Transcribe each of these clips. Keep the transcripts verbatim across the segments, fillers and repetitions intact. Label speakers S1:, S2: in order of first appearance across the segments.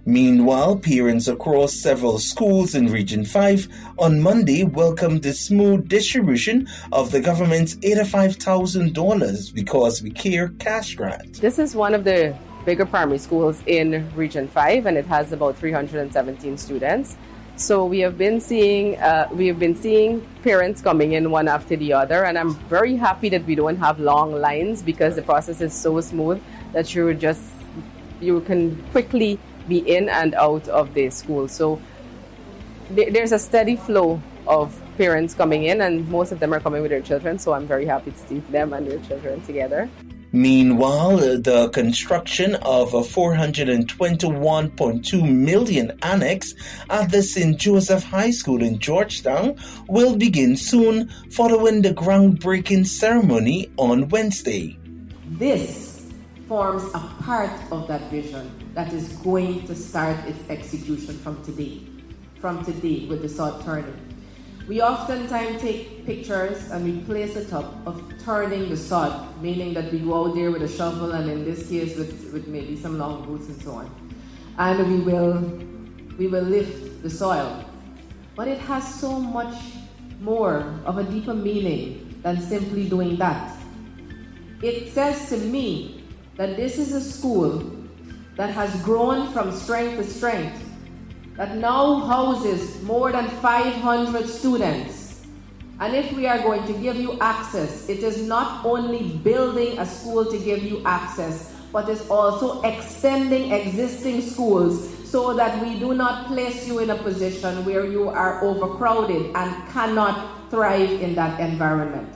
S1: Meanwhile, parents across several schools in Region five on Monday welcomed the smooth distribution of the government's eighty-five thousand dollars Because We Care cash grant.
S2: This is one of the bigger primary schools in Region five, and it has about three hundred seventeen students. So we have been seeing uh, we have been seeing parents coming in one after the other, and I'm very happy that we don't have long lines because the process is so smooth that you just you can quickly be in and out of the school. So th- there's a steady flow of parents coming in, and most of them are coming with their children. So I'm very happy to see them and their children together.
S1: Meanwhile, the construction of a four hundred twenty-one point two million dollars annex at the Saint Joseph High School in Georgetown will begin soon following the groundbreaking ceremony on Wednesday.
S3: This forms a part of that vision that is going to start its execution from today, from today with the sod turning. We oftentimes take pictures and we place it up of turning the sod, meaning that we go out there with a shovel and in this case with, with maybe some long boots and so on. And we will, we will lift the soil. But it has so much more of a deeper meaning than simply doing that. It says to me that this is a school that has grown from strength to strength, that now houses more than five hundred students. And if we are going to give you access, it is not only building a school to give you access, but it's also extending existing schools so that we do not place you in a position where you are overcrowded and cannot thrive in that environment.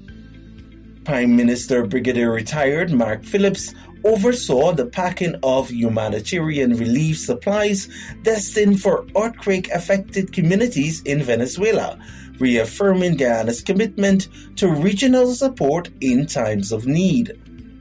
S1: Prime Minister Brigadier Retired Mark Phillips oversaw the packing of humanitarian relief supplies destined for earthquake-affected communities in Venezuela, reaffirming Guyana's commitment to regional support in times of need.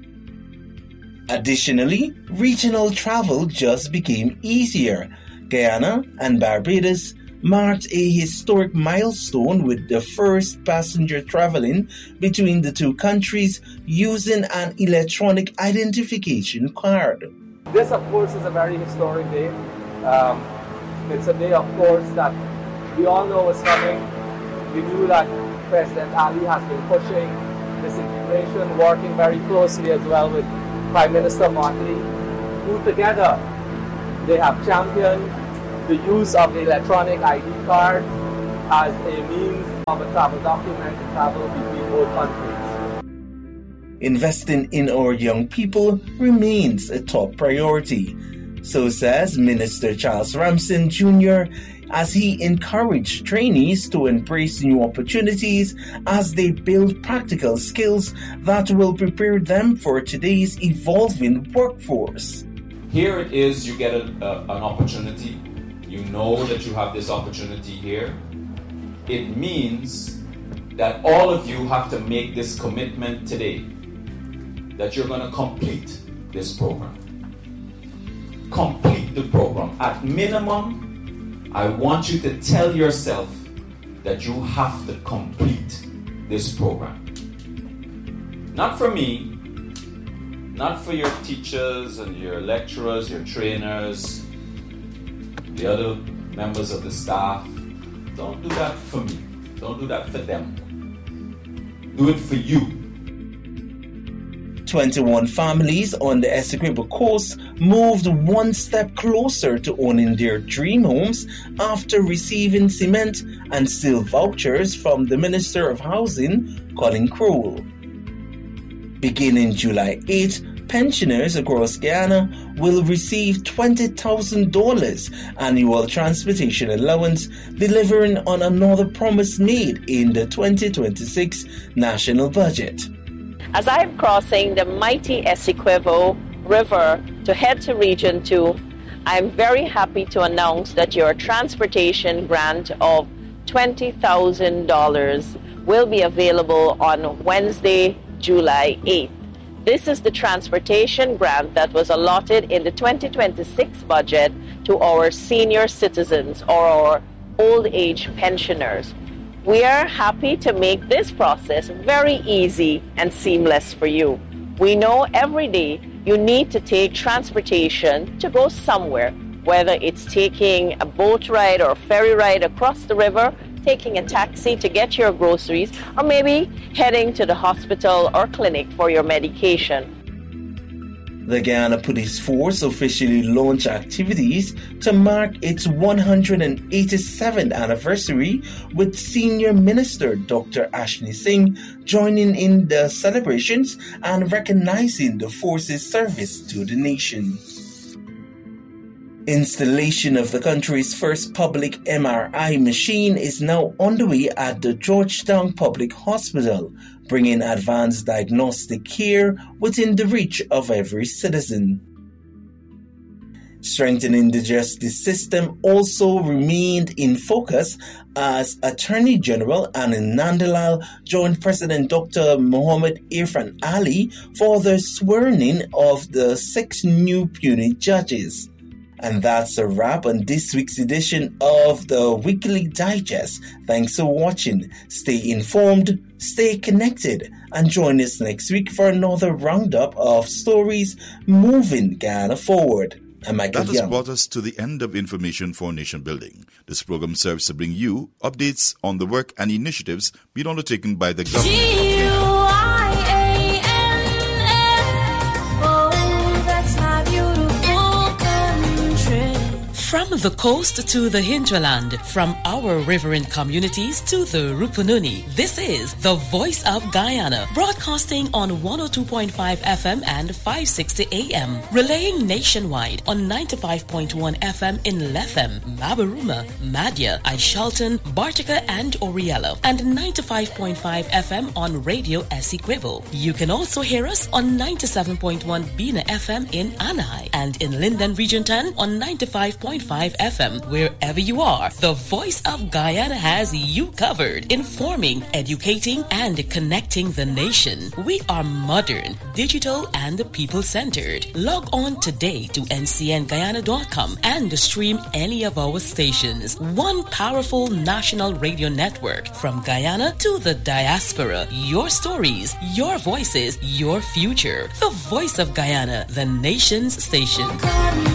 S1: Additionally, regional travel just became easier. Guyana and Barbados marked a historic milestone with the first passenger traveling between the two countries using an electronic identification card.
S4: This, of course, is a very historic day. Um, it's a day, of course, that we all know is coming. We knew that President Ali has been pushing this integration, working very closely as well with Prime Minister Motley, who together they have championed the use of the electronic I D card as a means of a travel document to travel between both countries.
S1: Investing in our young people remains a top priority, so says Minister Charles Ramson Junior, as he encouraged trainees to embrace new opportunities as they build practical skills that will prepare them for today's evolving workforce.
S5: Here it is, you get a, a, an opportunity. You know that you have this opportunity here. It means that all of you have to make this commitment today that you're going to complete this program. Complete the program. At minimum, I want you to tell yourself that you have to complete this program. Not for me, not for your teachers and your lecturers, your trainers, the other members of the staff. Don't do that for me. Don't do that for them. Do it for you.
S1: twenty-one families on the Essequibo coast moved one step closer to owning their dream homes after receiving cement and steel vouchers from the Minister of Housing, Colin Crowell. Beginning July eighth, pensioners across Guyana will receive twenty thousand dollars annual transportation allowance, delivering on another promise made in the twenty twenty-six national budget.
S6: As I'm crossing the mighty Essequibo River to head to Region two, I'm very happy to announce that your transportation grant of twenty thousand dollars will be available on Wednesday, July eighth. This is the transportation grant that was allotted in the twenty twenty-six budget to our senior citizens or our old age pensioners. We are happy to make this process very easy and seamless for you. We know every day you need to take transportation to go somewhere, whether it's taking a boat ride or a ferry ride across the river, taking a taxi to get your groceries, or maybe heading to the hospital or clinic for your medication.
S1: The Guyana Police Force officially launched activities to mark its one hundred eighty-seventh anniversary, with Senior Minister Doctor Ashni Singh joining in the celebrations and recognizing the force's service to the nation. Installation of the country's first public M R I machine is now underway at the Georgetown Public Hospital, bringing advanced diagnostic care within the reach of every citizen. Strengthening the justice system also remained in focus as Attorney General Anand Nandlal joined President Doctor Mohammed Irfan Ali for the swearing-in of the six new puisne judges. And that's a wrap on this week's edition of the Weekly Digest. Thanks for watching. Stay informed, stay connected, and join us next week for another roundup of stories moving Guyana forward. I'm Michael
S7: That has
S1: Young.
S7: brought us to the end of Information for Nation Building. This program serves to bring you updates on the work and initiatives being undertaken by the government of Guyana.
S8: From the coast to the hinterland, from our riverine communities to the Rupununi, this is the Voice of Guyana, broadcasting on one oh two point five F M and five sixty A M, relaying nationwide on ninety-five point one F M in Lethem, Mabaruma, Madya, Aishalton, Bartica, and Oriello, and ninety-five point five F M on Radio Essequibo. You can also hear us on ninety-seven point one Bina F M in Anai, and in Linden Region ten on ninety-five point five F M. Wherever you are, the Voice of Guyana has you covered, informing, educating, and connecting the nation. We are modern, digital, and people-centered. Log on today to N C N Guyana dot com and stream any of our stations. One powerful national radio network from Guyana to the diaspora. Your stories, your voices, your future. The Voice of Guyana, the nation's station.